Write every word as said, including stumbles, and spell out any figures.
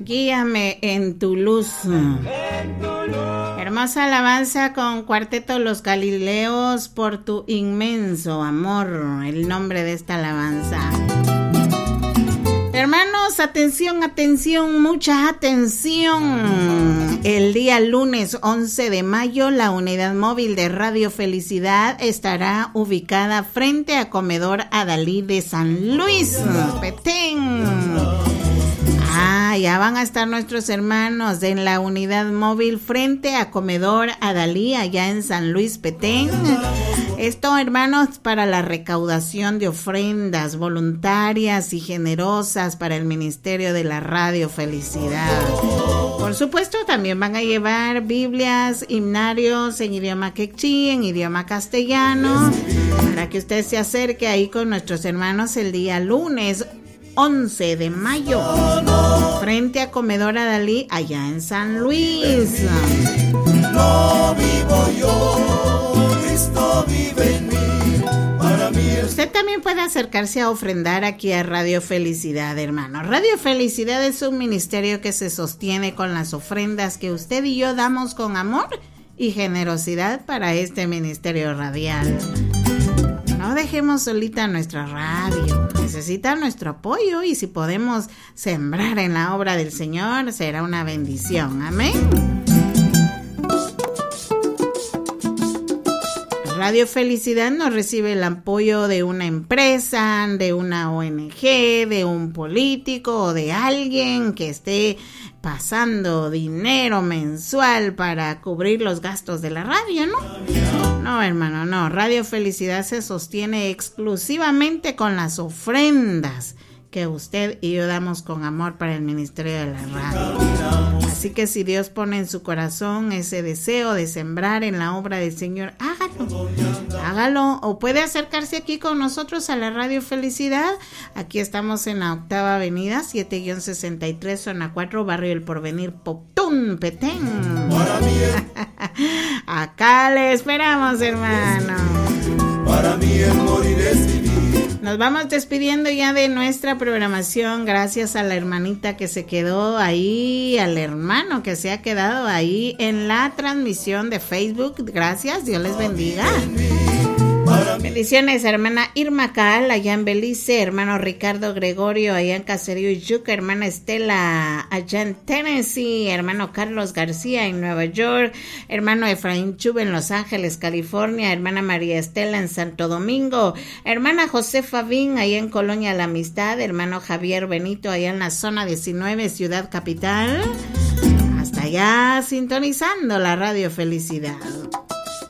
Guíame en tu luz. Hermosa alabanza con Cuarteto Los Galileos, por tu inmenso amor, el nombre de esta alabanza. Hermanos, atención, atención, mucha atención. El día lunes once de mayo, la unidad móvil de Radio Felicidad estará ubicada frente a Comedor Adalí de San Luis, Petén. Ah, ya van a estar nuestros hermanos en la unidad móvil frente a Comedor Adalí, allá en San Luis, Petén. Esto, hermanos, para la recaudación de ofrendas voluntarias y generosas para el Ministerio de la Radio Felicidad. Por supuesto, también van a llevar Biblias, himnarios en idioma quechí, en idioma castellano, para que usted se acerque ahí con nuestros hermanos el día lunes once de mayo, frente a Comedor Adalí, allá en San Luis. No vivo yo, Cristo vive en mí, para mí es... Usted también puede acercarse a ofrendar aquí a Radio Felicidad, hermano. Radio Felicidad es un ministerio que se sostiene con las ofrendas que usted y yo damos con amor y generosidad para este ministerio radial. No dejemos solita nuestra radio, necesita nuestro apoyo, y si podemos sembrar en la obra del Señor, será una bendición. Amén. Radio Felicidad no recibe el apoyo de una empresa, de una O N G, de un político o de alguien que esté pasando dinero mensual para cubrir los gastos de la radio, ¿no? No, hermano, no. Radio Felicidad se sostiene exclusivamente con las ofrendas que usted y yo damos con amor para el ministerio de la radio. Así que si Dios pone en su corazón ese deseo de sembrar en la obra del Señor, hágalo, hágalo, o puede acercarse aquí con nosotros a la Radio Felicidad. Aquí estamos en la Octava Avenida, siete sesenta y tres, zona cuatro, Barrio El Porvenir, Poptún, Petén. Acá le esperamos, hermano. Para mí el morir es vivir. Nos vamos despidiendo ya de nuestra programación. Gracias a la hermanita que se quedó ahí, al hermano que se ha quedado ahí en la transmisión de Facebook. Gracias, Dios les bendiga. Bendiciones, hermana Irma Caal allá en Belice, hermano Ricardo Gregorio allá en Caserío Yuca, hermana Estela allá en Tennessee, hermano Carlos García en Nueva York, hermano Efraín Chub en Los Ángeles, California, hermana María Estela en Santo Domingo, hermana Josefa Bin allá en Colonia La Amistad, hermano Javier Benito allá en la zona diecinueve, Ciudad Capital. Hasta allá sintonizando la Radio Felicidad.